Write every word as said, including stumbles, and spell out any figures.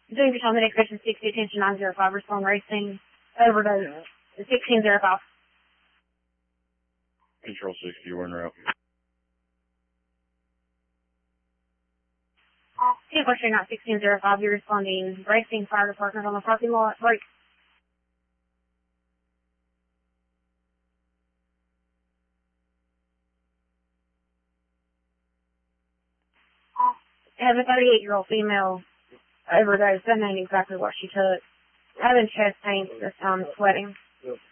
Doing Patrol Medication sixty, attention nine zero five, respond racing, overdose, sixteen zero five. Control sixty, we're en route. Two question not sixteen zero five, you're responding racing fire department on the parking lot, break. Has a thirty-eight-year-old female overdose, doesn't know exactly what she took. Having chest pain this time, sweating.